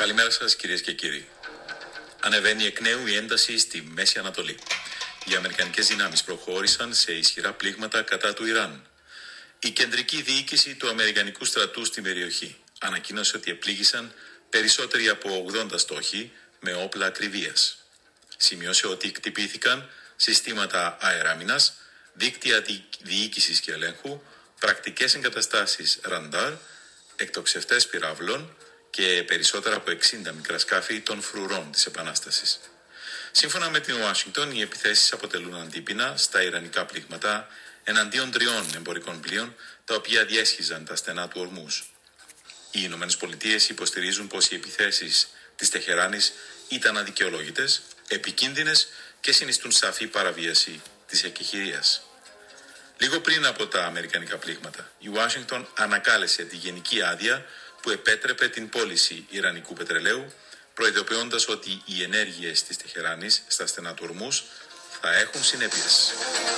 Καλημέρα σας κυρίες και κύριοι. Ανεβαίνει εκ νέου η ένταση στη Μέση Ανατολή. Οι αμερικανικές δυνάμεις προχώρησαν σε ισχυρά πλήγματα κατά του Ιράν. Η κεντρική διοίκηση του αμερικανικού στρατού στην περιοχή ανακοίνωσε ότι επλήγησαν περισσότεροι από 80 στόχοι με όπλα ακριβίας. Σημειώσε ότι κτυπήθηκαν συστήματα αεράμινας, δίκτυα διοίκησης και ελέγχου, πρακτικές εγκαταστάσεις ραντάρ, εκτοξευτές πυράβλων και περισσότερα από 60 μικρά σκάφη των φρουρών της Επανάστασης. Σύμφωνα με την Ουάσιγκτον, οι επιθέσεις αποτελούν αντίπεινα στα ιρανικά πλήγματα εναντίον 3 εμπορικών πλοίων, τα οποία διέσχιζαν τα στενά του Ορμούζ. Οι Ηνωμένες Πολιτείες υποστηρίζουν πως οι επιθέσεις της Τεχεράνης ήταν αδικαιολόγητες, επικίνδυνες και συνιστούν σαφή παραβίαση της εκεχηρίας. Λίγο πριν από τα αμερικανικά πλήγματα, η Ουάσιγκτον ανακάλεσε τη γενική άδεια που επέτρεπε την πώληση ιρανικού πετρελαίου, προειδοποιώντας ότι οι ενέργειες της Τεχεράνης στα στενά του Ορμούζ θα έχουν συνέπειες.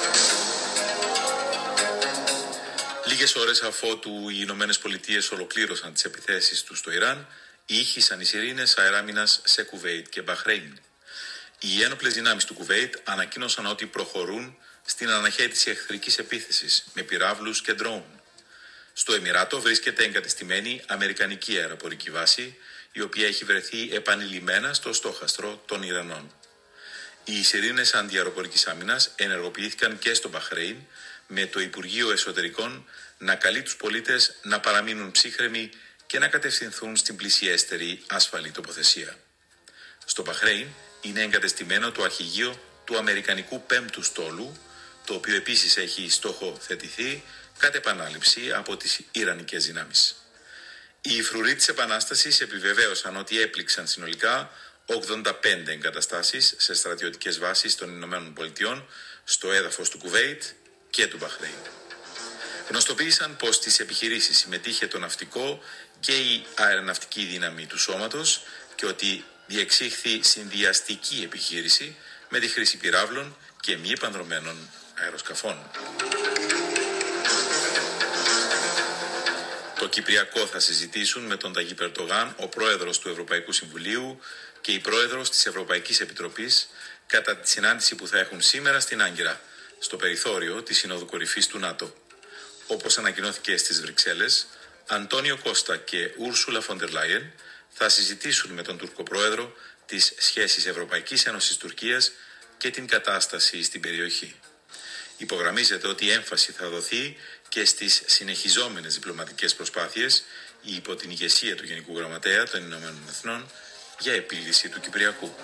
Λίγες ώρες αφότου οι Ηνωμένες Πολιτείες ολοκλήρωσαν τις επιθέσεις τους στο Ιράν, ήχησαν οι σιρήνες αεράμινας σε Κουβέιτ και Μπαχρέιν. Οι ένοπλες δυνάμεις του Κουβέιτ ανακοίνωσαν ότι προχωρούν στην αναχέτηση εχθρικής επίθεσης με πυράβλους και ντρόουν. Στο Εμιράτο βρίσκεται εγκατεστημένη αμερικανική αεροπορική βάση, η οποία έχει βρεθεί επανειλημμένα στο στόχαστρο των Ιρανών. Οι σιρήνες αντιαεροπορικής άμυνας ενεργοποιήθηκαν και στο Μπαχρέιν, με το Υπουργείο Εσωτερικών να καλεί τους πολίτες να παραμείνουν ψύχρεμοι και να κατευθυνθούν στην πλησιέστερη ασφαλή τοποθεσία. Στο Μπαχρέιν είναι εγκατεστημένο το αρχηγείο του Αμερικανικού 5ου στόλου, το οποίο επίσης έχει στοχοθετηθεί κατ' επανάληψη από τις Ιρανικές δυνάμεις. Οι φρουροί της Επανάστασης επιβεβαίωσαν ότι έπληξαν συνολικά 85 εγκαταστάσεις σε στρατιωτικές βάσεις των Ηνωμένων Πολιτειών στο έδαφος του Κουβέιτ και του Μπαχρέιν. Γνωστοποίησαν πως στις επιχειρήσεις συμμετείχε το ναυτικό και η αεροναυτική δύναμη του σώματος και ότι διεξήχθη συνδυαστική επιχείρηση με τη χρήση πυράβλων και μη επανδρωμένων αεροσκαφών. Το Κυπριακό θα συζητήσουν με τον Ταγί Ερντογάν, ο πρόεδρος του Ευρωπαϊκού Συμβουλίου και η πρόεδρος της Ευρωπαϊκής Επιτροπής, κατά τη συνάντηση που θα έχουν σήμερα στην Άγκυρα, στο περιθώριο της Συνόδου Κορυφής του ΝΑΤΟ. Όπως ανακοινώθηκε στις Βρυξέλλες, Αντώνιο Κώστα και Ούρσουλα Φοντερ Λάιεν θα συζητήσουν με τον Τούρκο πρόεδρο τις σχέσεις Ευρωπαϊκής Ένωσης Τουρκίας και την κατάσταση στην περιοχή. Υπογραμμίζεται ότι η έμφαση θα δοθεί και στις συνεχιζόμενες διπλωματικές προσπάθειες υπό την ηγεσία του Γενικού Γραμματέα των Ηνωμένων Εθνών για επίλυση του Κυπριακού.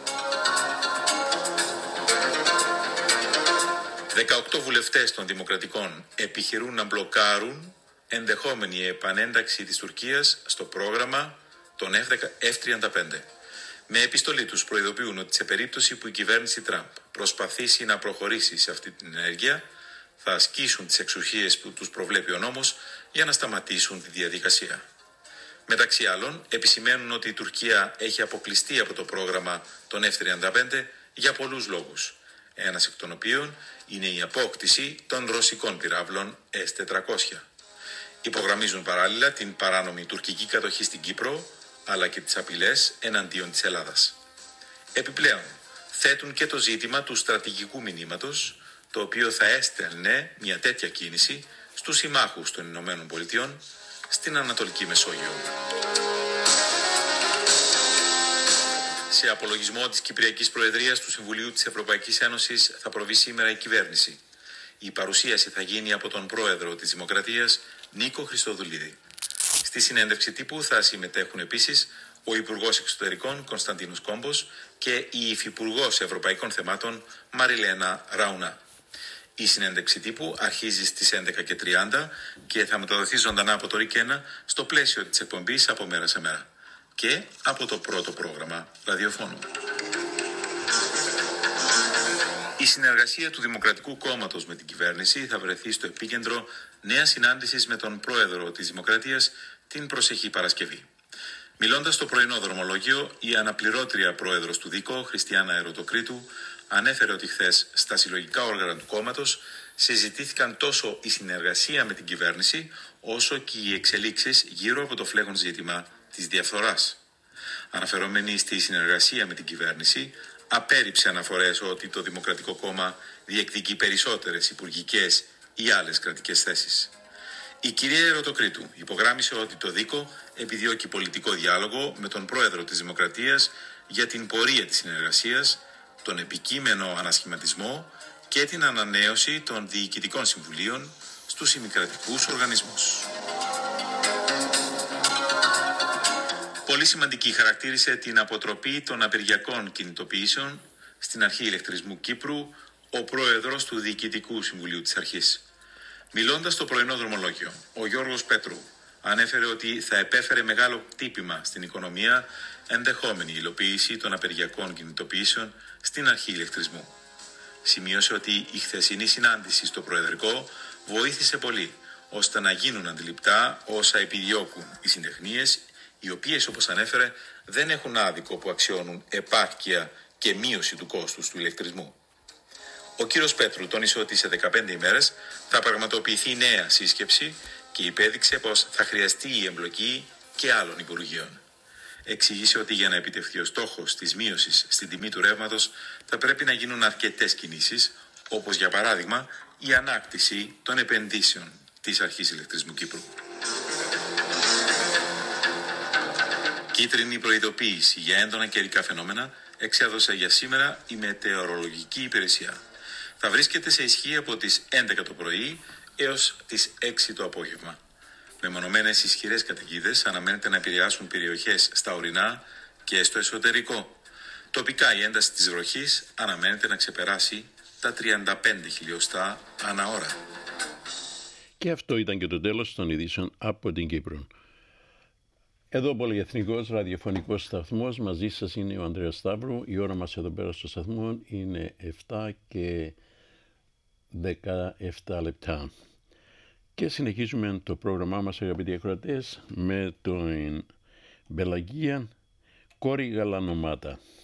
18 βουλευτές των Δημοκρατικών επιχειρούν να μπλοκάρουν ενδεχόμενη επανένταξη της Τουρκίας στο πρόγραμμα των F-35. Με επιστολή τους προειδοποιούν ότι σε περίπτωση που η κυβέρνηση Τραμπ προσπαθήσει να προχωρήσει σε αυτή την ενέργεια, θα ασκήσουν τις εξουσίες που τους προβλέπει ο νόμος για να σταματήσουν τη διαδικασία. Μεταξύ άλλων, επισημαίνουν ότι η Τουρκία έχει αποκλειστεί από το πρόγραμμα των F-35 για πολλούς λόγους. Ένας εκ των οποίων είναι η απόκτηση των ρωσικών πυράβλων S-400. Υπογραμμίζουν παράλληλα την παράνομη τουρκική κατοχή στην Κύπρο, αλλά και τις απειλές εναντίον της Ελλάδας. Επιπλέον, θέτουν και το ζήτημα του στρατηγικού μηνύματος, το οποίο θα έστελνε μια τέτοια κίνηση στους συμμάχους των Ηνωμένων Πολιτειών στην Ανατολική Μεσόγειο. Σε απολογισμό της Κυπριακής Προεδρίας του Συμβουλίου της Ευρωπαϊκής Ένωσης θα προβεί σήμερα η κυβέρνηση. Η παρουσίαση θα γίνει από τον πρόεδρο της Δημοκρατίας, Νίκο Χριστοδουλίδη. Στη συνέντευξη τύπου θα συμμετέχουν επίσης ο Υπουργός Εξωτερικών Κωνσταντίνος Κόμπος και η Υφυπουργός Ευρωπαϊκών Θεμάτων Μαριλένα Ραουνά. Η συνέντευξη τύπου αρχίζει στις 11:30 και θα μεταδοθεί ζωντανά από το ΡΙΚ1 στο πλαίσιο της εκπομπής από μέρα σε μέρα και από το πρώτο πρόγραμμα ραδιοφώνου. Η συνεργασία του Δημοκρατικού Κόμματος με την κυβέρνηση θα βρεθεί στο επίκεντρο νέας συνάντησης με τον πρόεδρο της Δημοκρατίας την προσεχή Παρασκευή. Μιλώντας στο πρωινό δρομολόγιο, η αναπληρώτρια πρόεδρος του ΔΙΚΟ, Χριστιάνα Ερωτοκρίτου, ανέφερε ότι χθες στα συλλογικά όργανα του κόμματος συζητήθηκαν τόσο η συνεργασία με την κυβέρνηση, όσο και οι εξελίξεις γύρω από το φλέγον ζήτημα της διαφθοράς. Αναφερόμενη στη συνεργασία με την κυβέρνηση, απέρριψε αναφορές ότι το Δημοκρατικό Κόμμα διεκδικεί περισσότερες υπουργικές ή άλλες κρατικές θέσεις. Η κυρία Ερωτοκρίτου υπογράμμισε ότι το ΔΥΚΟ επιδιώκει πολιτικό διάλογο με τον πρόεδρο της Δημοκρατίας για την πορεία της συνεργασίας, τον επικείμενο ανασχηματισμό και την ανανέωση των διοικητικών συμβουλίων στους ημικρατικούς οργανισμούς. Πολύ σημαντική χαρακτήρισε την αποτροπή των απεργιακών κινητοποιήσεων στην Αρχή Ηλεκτρισμού Κύπρου ο πρόεδρος του Διοικητικού Συμβουλίου της Αρχής. Μιλώντας στο πρωινό δρομολόγιο, ο Γιώργος Πέτρου ανέφερε ότι θα επέφερε μεγάλο χτύπημα στην οικονομία ενδεχόμενη υλοποίηση των απεργιακών κινητοποιήσεων στην Αρχή Ηλεκτρισμού. Σημείωσε ότι η χθεσινή συνάντηση στο Προεδρικό βοήθησε πολύ ώστε να γίνουν αντιληπτά όσα επιδιώκουν οι συντεχνίες, οι οποίες, όπως ανέφερε, δεν έχουν άδικο που αξιώνουν επάρκεια και μείωση του κόστους του ηλεκτρισμού. Ο κύριος Πέτρου τόνισε ότι σε 15 ημέρες θα πραγματοποιηθεί νέα σύσκεψη και υπέδειξε πως θα χρειαστεί η εμπλοκή και άλλων υπουργείων. Εξήγησε ότι για να επιτευχθεί ο στόχος της μείωσης στην τιμή του ρεύματος θα πρέπει να γίνουν αρκετές κινήσεις, όπως για παράδειγμα η ανάκτηση των επενδύσεων της Αρχής Ηλεκτρισμού Κύπρου. Κίτρινη προειδοποίηση για έντονα καιρικά φαινόμενα εξέδωσε για σήμερα η Μετεωρολογική Υπηρεσία. Θα βρίσκεται σε ισχύ από τις 11 το πρωί έως τις 6 το απόγευμα. Μεμονωμένες ισχυρές καταιγίδες αναμένεται να επηρεάσουν περιοχές στα ορεινά και στο εσωτερικό. Τοπικά η ένταση της βροχής αναμένεται να ξεπεράσει τα 35 χιλιοστά ανά ώρα. Και αυτό ήταν και το τέλος των ειδήσεων από την Κύπρο. Εδώ ο Πολυεθνικός Ραδιοφωνικός Σταθμός, μαζί σας είναι ο Ανδρέας Σταύρου. Η ώρα μας εδώ πέρα στο σταθμό είναι 7 και 17 λεπτά. Και συνεχίζουμε το πρόγραμμά μας, αγαπητοί ακροατές, με την Πελαγία Κόρη Γαλανομάτα.